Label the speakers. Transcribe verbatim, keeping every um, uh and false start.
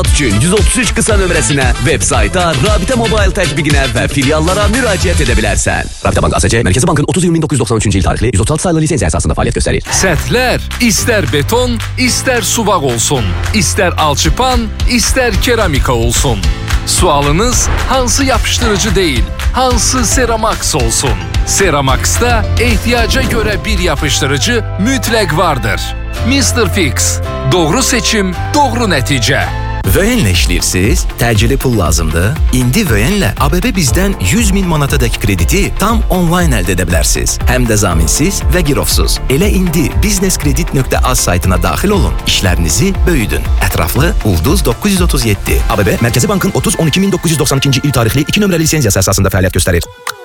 Speaker 1: üçün yüz otuz üç qısa nömrəsinə, veb sayta, Rabitə Mobile tətbiqinə və filiallara müraciət edə bilərsən. Rabitə Bank A S C, Mərkəzi Bankın otuz iyun min doqquz yüz doxsan üçüncü il tarixli yüz otuz altı sayılı lisenziya əsasında fəaliyyət göstərir.
Speaker 2: Səthlər, istər beton, istər suvaq olsun, istər alçıpan, istər keramika olsun. Sualınız hansı yapıştırıcı değil, hansı Seramax olsun? Seramax'ta ehtiyaca göre bir yapıştırıcı mütləq vardır. mister Fix. Doğru seçim, doğru nəticə.
Speaker 3: Vöyenlə işləyirsiniz? Təcili pul lazımdır? İndi Vöyenlə A B B bizdən yüz min manatadək krediti tam onlayn əldə edə bilərsiniz. Həm də zaminsiz və girovsuz. Elə indi bizneskredit nöqtə az saytına daxil olun. İşlərinizi böyüdün. Ətraflı Ulduz doqquz yüz otuz yeddi. A B B Mərkəzi Bankın otuz on iki min doqquz yüz doxsan ikinci il tarixli iki nömrəli lisenziyası əsasında fəaliyyət göstərir.